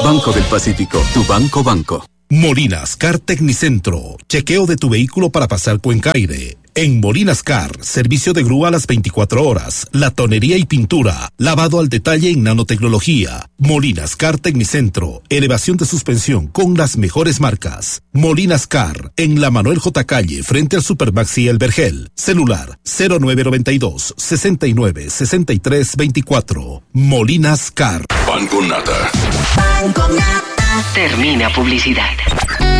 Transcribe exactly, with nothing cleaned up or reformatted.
Banco del Pacífico, tu banco banco. Molinas Car Tecnicentro, chequeo de tu vehículo para pasar Cuencaire. En Molinas Car, servicio de grúa a las veinticuatro horas, latonería y pintura, lavado al detalle en nanotecnología. Molinas Car Tecnicentro, elevación de suspensión con las mejores marcas. Molinas Car, en la Manuel J. Calle, frente al Supermaxi El Vergel. Celular cero nueve nueve dos, sesenta y nueve, sesenta y tres veinticuatro. Molinas Car. Pan con nata. Pan con nata. Termina publicidad.